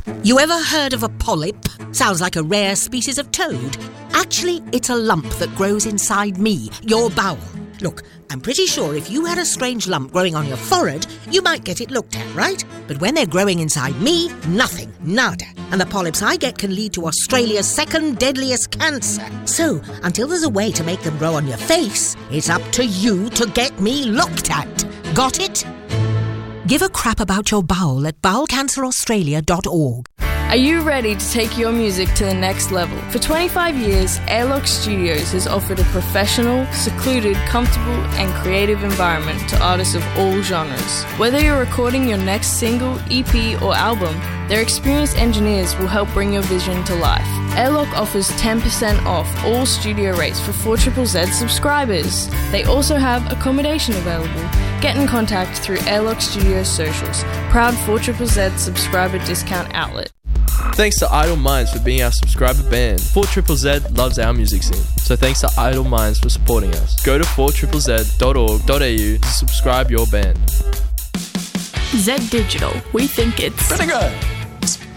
You ever heard of a polyp? Sounds like a rare species of toad. Actually, it's a lump that grows inside me, your bowel. Look, I'm pretty sure if you had a strange lump growing on your forehead, you might get it looked at, right? But when they're growing inside me, nothing, nada. And the polyps I get can lead to Australia's second deadliest cancer. So, until there's a way to make them grow on your face, it's up to you to get me looked at. Got it? Give a crap about your bowel at bowelcanceraustralia.org. Are you ready to take your music to the next level? For 25 years, Airlock Studios has offered a professional, secluded, comfortable and creative environment to artists of all genres. Whether you're recording your next single, EP or album, their experienced engineers will help bring your vision to life. Airlock offers 10% off all studio rates for 4ZZZ subscribers. They also have accommodation available. Get in contact through Airlock Studios socials, proud 4ZZZ subscriber discount outlet. Thanks to Idle Minds for being our subscriber band. 4ZZZ loves our music scene, so thanks to Idle Minds for supporting us. Go to 4ZZZ.org.au to subscribe your band. Z Digital. We think it's pretty good.